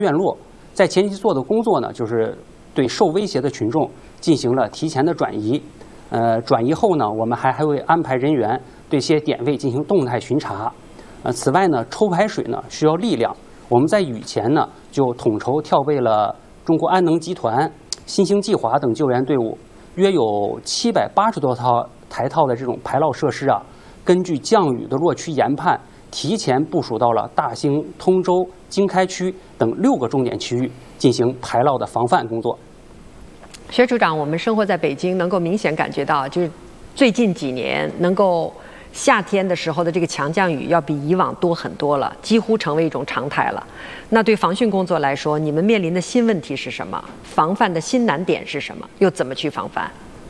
院落。在前期做的工作呢，就是对受威胁的群众进行了提前的转移。转移后呢，我们还会安排人员对一些点位进行动态巡查。此外呢，抽排水呢需要力量，我们在雨前呢就统筹调配了中国安能集团、新兴计划等救援队伍，约有780多台的这种排涝设施啊，根据降雨的落区研判，提前部署到了大兴、通州、经开区等6个重点区域进行排涝的防范工作。 薛处长，我们生活在北京，能够明显感觉到，就是最近几年能够夏天的时候的这个强降雨要比以往多很多了，几乎成为一种常态了。那对防汛工作来说，你们面临的新问题是什么？防范的新难点是什么？又怎么去防范？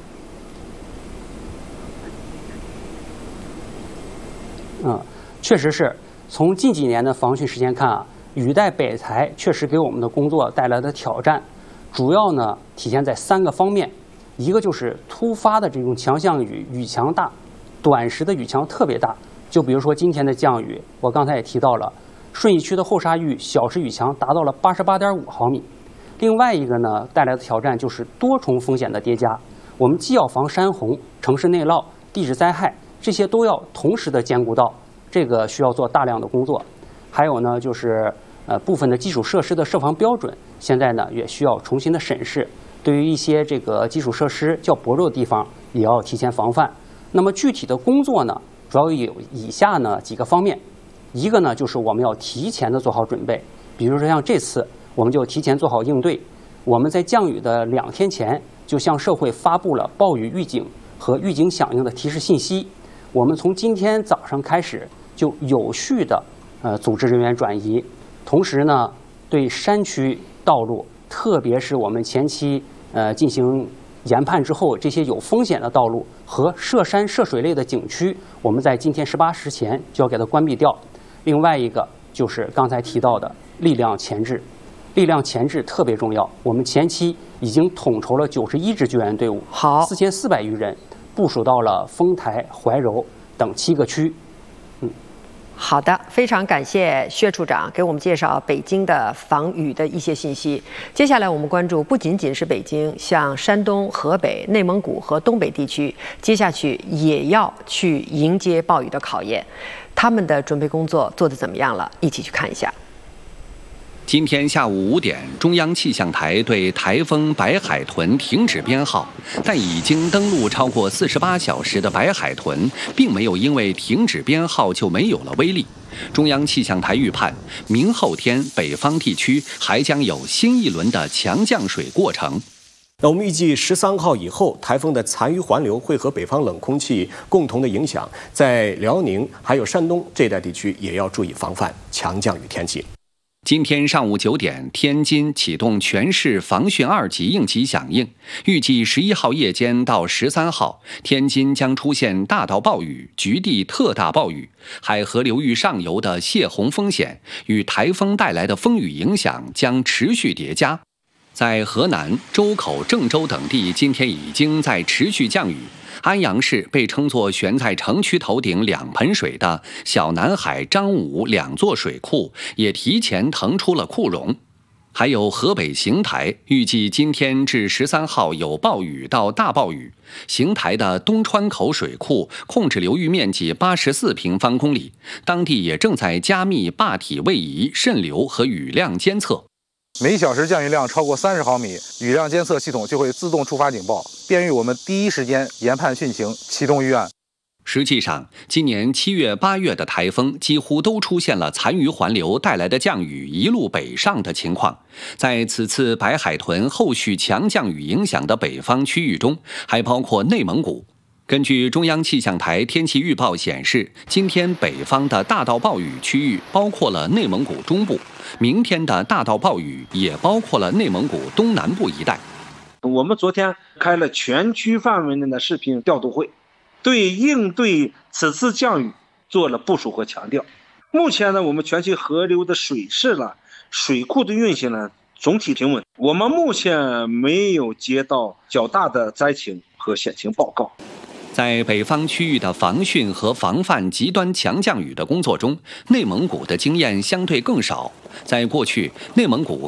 确实是从近几年的防汛时间看啊，雨带北抬确实给我们的工作带来的挑战，主要呢体现在3个方面，一个就是突发的这种强降雨，雨强大，短时的雨强特别大，就比如说今天的降雨，我刚才也提到了，顺义区的后沙峪小时雨强达到了88.5毫米。另外一个呢带来的挑战就是多重风险的叠加，我们既要防山洪、城市内涝、地质灾害，这些都要同时的兼顾到。这个需要做大量的工作，还有呢，就是部分的基础设施的设防标准，现在呢也需要重新的审视。对于一些这个基础设施较薄弱的地方，也要提前防范。那么具体的工作呢，主要有以下呢几个方面。一个呢就是我们要提前的做好准备，比如说像这次我们就提前做好应对。我们在降雨的2天前就向社会发布了暴雨预警和预警响应的提示信息。我们从今天早上开始就有序的组织人员转移，同时呢，对山区道路，特别是我们前期进行研判之后这些有风险的道路和涉山涉水类的景区，我们在今天18时前就要给它关闭掉。另外一个就是刚才提到的力量前置，力量前置特别重要。我们前期已经统筹了91支救援队伍，4400余人，部署到了丰台、怀柔等7个区。 好的，非常感谢薛处长给我们介绍北京的防雨的一些信息。接下来我们关注不仅仅是北京，像山东、河北、内蒙古和东北地区，接下去也要去迎接暴雨的考验，他们的准备工作做得怎么样了？一起去看一下。 今天下午5点，中央气象台对台风白海豚停止编号，但已经登陆超过48小时的白海豚，并没有因为停止编号就没有了威力。中央气象台预判，明后天北方地区还将有新一轮的强降水过程。 那我们预计13号以后，台风的残余环流会和北方冷空气共同的影响，在辽宁还有山东这一带地区也要注意防范强降雨天气。 今天上午9点，天津启动全市防汛2级应急响应，预计11号夜间到13号，天津将出现大到暴雨、局地特大暴雨，海河流域上游的泄洪风险与台风带来的风雨影响将持续叠加。在河南、周口、郑州等地，今天已经在持续降雨。安阳市被称作悬在城区头顶2盆水的小南海、张武2座水库也提前腾出了库容。还有河北邢台，预计今天至13号有暴雨到大暴雨。邢台的东川口水库控制流域面积84平方公里，当地也正在加密坝体位移、渗流和雨量监测。 每小时降雨量超过30毫米，雨量监测系统就会自动触发警报，便于我们第一时间研判汛情，启动预案。 实际上，今年7月、8月的台风几乎都出现了残余环流带来的降雨一路北上的情况。在此次白海豚后续强降雨影响的北方区域中，还包括内蒙古。根据中央气象台天气预报显示，今天北方的大到暴雨区域包括了内蒙古中部，明天的大到暴雨也包括了内蒙古东南部一带。 我们昨天开了全区范围内的视频调度会，对应对此次降雨做了部署和强调。目前呢，我们全区河流的水势了、水库的运行呢总体平稳，我们目前没有接到较大的灾情和险情报告。 在北方区域的防汛和防范极端强降雨的工作中，内蒙古的经验相对更少。在过去，内蒙古